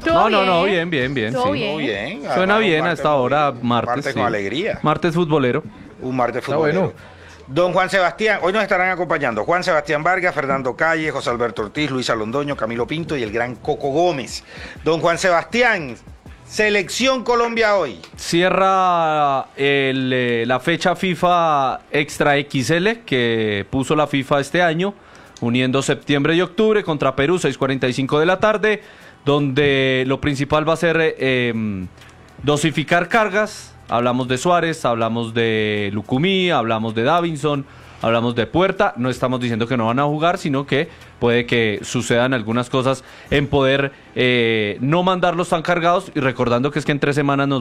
No, bien, Todo sí. bien. Muy bien. Suena Además, bien un a esta hora, un martes. con Sí. alegría. Martes futbolero. Un martes Está futbolero. bueno. Don Juan Sebastián, hoy nos estarán acompañando Juan Sebastián Vargas, Fernando Calle, José Alberto Ortiz, Luisa Londoño, Camilo Pinto y el gran Coco Gómez. Don Juan Sebastián, Selección Colombia hoy. Cierra la fecha FIFA Extra XL que puso la FIFA este año, uniendo septiembre y octubre contra Perú, 6:45 de la tarde, donde lo principal va a ser dosificar cargas. Hablamos de Suárez, hablamos de Lucumí, hablamos de Davinson, hablamos de Puerta. No estamos diciendo que no van a jugar, sino que puede que sucedan algunas cosas en poder no mandarlos tan cargados. Y recordando que es que en 3 semanas nos